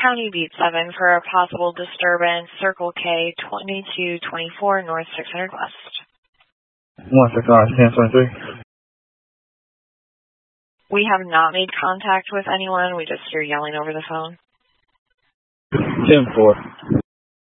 County Beat 7 for a possible disturbance, Circle K, 2224 North 600 West. 165, 1023. We have not made contact with anyone. We just hear yelling over the phone. 10-4.